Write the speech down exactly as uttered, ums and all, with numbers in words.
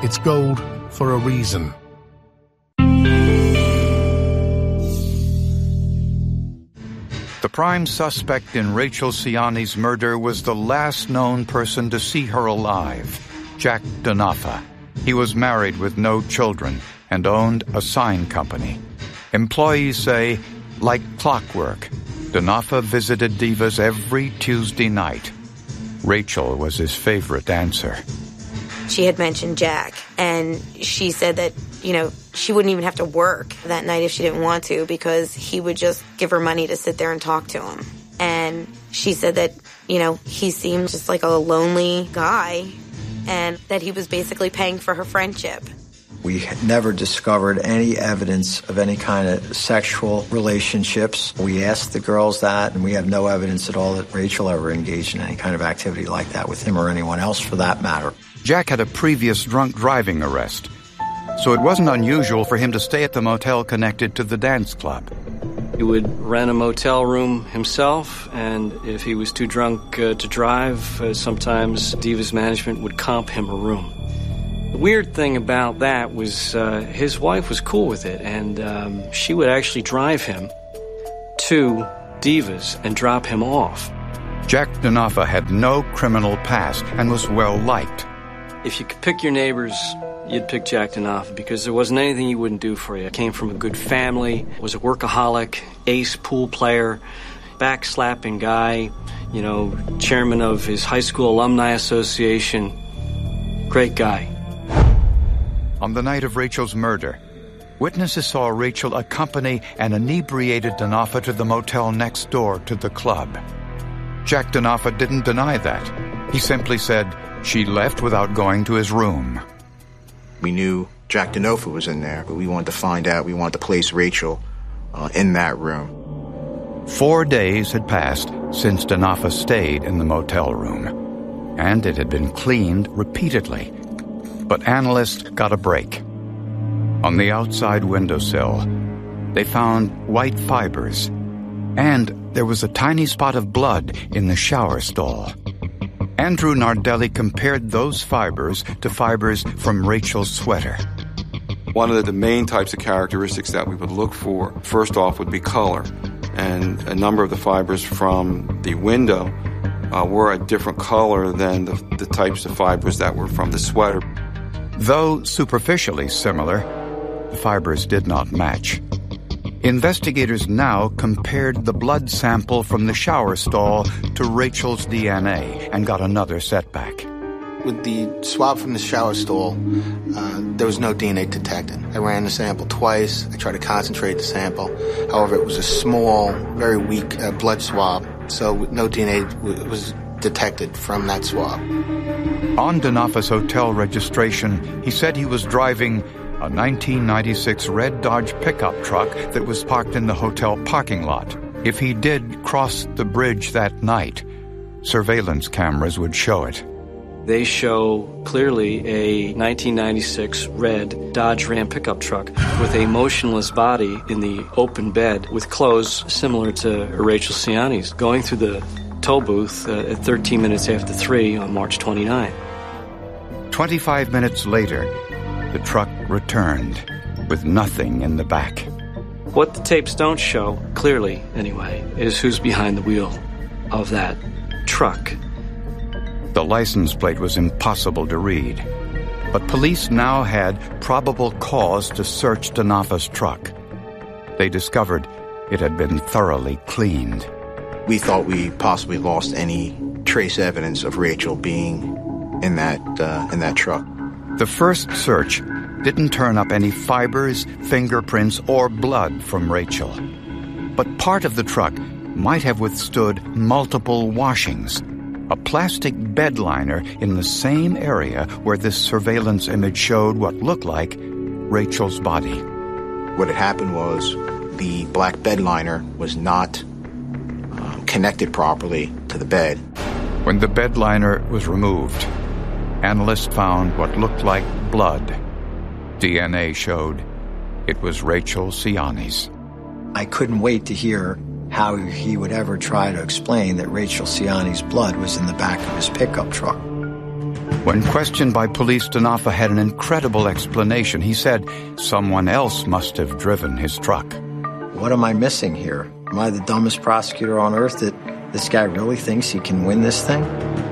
It's gold for a reason. The prime suspect in Rachel Siani's murder was the last known person to see her alive, Jack Denofa. He was married with no children and owned a sign company. Employees say, like clockwork, Denofa visited Divas every Tuesday night. Rachel was his favorite dancer. She had mentioned Jack, and she said that, you know, she wouldn't even have to work that night if she didn't want to because he would just give her money to sit there and talk to him. And she said that, you know, he seemed just like a lonely guy and that he was basically paying for her friendship. We never discovered any evidence of any kind of sexual relationships. We asked the girls that, and we have no evidence at all that Rachel ever engaged in any kind of activity like that with him or anyone else for that matter. Jack had a previous drunk driving arrest, so it wasn't unusual for him to stay at the motel connected to the dance club. He would rent a motel room himself, and if he was too drunk uh, to drive, uh, sometimes Divas management would comp him a room. The weird thing about that was uh, his wife was cool with it, and um, she would actually drive him to Divas and drop him off. Jack Denofa had no criminal past and was well-liked. If you could pick your neighbors, you'd pick Jack Denofa because there wasn't anything he wouldn't do for you. Came from a good family, was a workaholic, ace pool player, backslapping guy, you know, chairman of his high school alumni association. Great guy. On the night of Rachel's murder, witnesses saw Rachel accompany an inebriated Denofa to the motel next door to the club. Jack Denofa didn't deny that. He simply said she left without going to his room. We knew Jack Denofa was in there, but we wanted to find out. We wanted to place Rachel uh, in that room. Four days had passed since Denofa stayed in the motel room, and it had been cleaned repeatedly. But analysts got a break. On the outside windowsill, they found white fibers, and there was a tiny spot of blood in the shower stall. Andrew Nardelli compared those fibers to fibers from Rachel's sweater. One of the main types of characteristics that we would look for, first off, would be color. And a number of the fibers from the window uh, were a different color than the, the types of fibers that were from the sweater. Though superficially similar, the fibers did not match. Investigators now compared the blood sample from the shower stall to Rachel's D N A and got another setback. With the swab from the shower stall, uh, there was no D N A detected. I ran the sample twice. I tried to concentrate the sample. However, it was a small, very weak uh, blood swab, so no D N A w- was detected from that swab. On Denofa's hotel registration, he said he was driving a nineteen ninety-six red Dodge pickup truck that was parked in the hotel parking lot. If he did cross the bridge that night, surveillance cameras would show it. They show clearly a nineteen ninety-six red Dodge Ram pickup truck with a motionless body in the open bed with clothes similar to Rachel Siani's going through the toll booth uh, at thirteen minutes after three on March twenty-ninth. twenty-five minutes later, the truck returned with nothing in the back. What the tapes don't show, clearly anyway, is who's behind the wheel of that truck. The license plate was impossible to read, but police now had probable cause to search Denofa's truck. They discovered it had been thoroughly cleaned. We thought we possibly lost any trace evidence of Rachel being in that uh, in that truck. The first search didn't turn up any fibers, fingerprints, or blood from Rachel. But part of the truck might have withstood multiple washings. A plastic bed liner in the same area where this surveillance image showed what looked like Rachel's body. What had happened was the black bed liner was not um, connected properly to the bed. When the bed liner was removed, analysts found what looked like blood. D N A showed it was Rachel Siani's. I couldn't wait to hear how he would ever try to explain that Rachel Siani's blood was in the back of his pickup truck. When questioned by police, Denofa had an incredible explanation. He said someone else must have driven his truck. What am I missing here? Am I the dumbest prosecutor on earth that this guy really thinks he can win this thing?